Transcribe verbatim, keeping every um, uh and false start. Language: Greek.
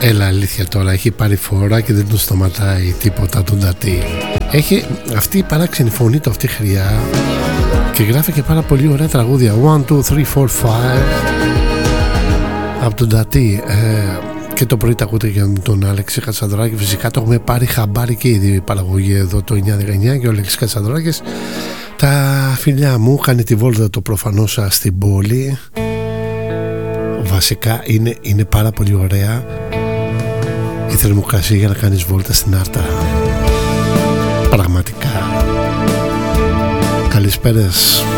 Έλα αλήθεια τώρα, έχει πάρει φορά και δεν του σταματάει τίποτα τον Ντατή. Έχει αυτή η παράξενη φωνή του, αυτή χρειά, και γράφει και πάρα πολύ ωραία τραγούδια. One, two, three, four, five από τον Ντατή. ε, Και το πρωί τα ακούτε για τον Αλέξη Κατσανδράκη. Φυσικά το έχουμε πάρει χαμπάρι και ήδη η παραγωγή εδώ το εννιά δεκαεννιά. Και ο Αλέξης Κατσανδράκης, τα φιλιά μου, κάνει τη βόλτα το προφανώς στην πόλη. Βασικά είναι, είναι πάρα πολύ ωραία η θερμοκρασία για να κάνεις βόλτα στην Άρτα. Πραγματικά. Καλησπέρας.